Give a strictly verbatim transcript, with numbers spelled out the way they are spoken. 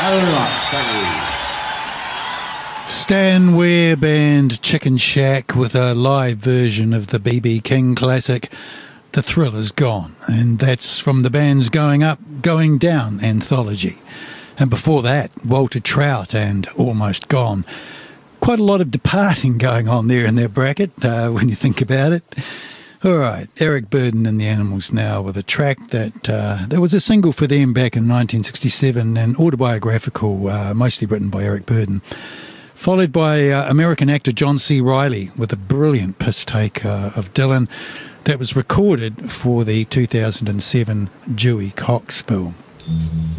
very much. Thank you. Stan Ware Band Chicken Shack with a live version of the B B King classic, The Thrill Is Gone. And that's from the band's Going Up, Going Down anthology. And before that, Walter Trout and Almost Gone. Quite a lot of departing going on there in their bracket, uh, when you think about it. All right, Eric Burdon and the Animals now with a track that uh, that was a single for them back in nineteen sixty-seven, and autobiographical, uh, mostly written by Eric Burdon. Followed by uh, American actor John C. Reilly with a brilliant piss take uh, of Dylan that was recorded for the two thousand seven Dewey Cox film.